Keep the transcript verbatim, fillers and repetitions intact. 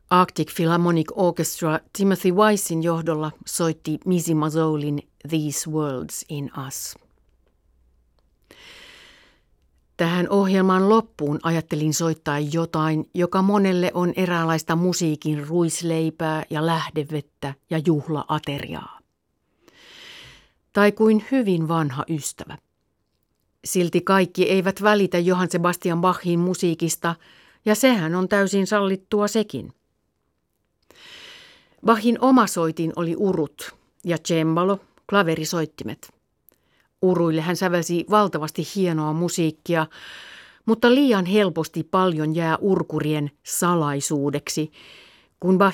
Arctic Philharmonic Orchestra Timothy Weissin johdolla soitti Missy Mazzolin These Worlds in Us. Tähän ohjelman loppuun ajattelin soittaa jotain, joka monelle on eräänlaista musiikin ruisleipää ja lähdevettä ja juhlaateriaa. Tai kuin hyvin vanha ystävä. Silti kaikki eivät välitä Johann Sebastian Bachin musiikista, ja sehän on täysin sallittua sekin. Bachin oma soitin oli urut ja cembalo, klaverisoittimet. Uruille hän sävelsi valtavasti hienoa musiikkia, mutta liian helposti paljon jää urkurien salaisuudeksi, kun Bach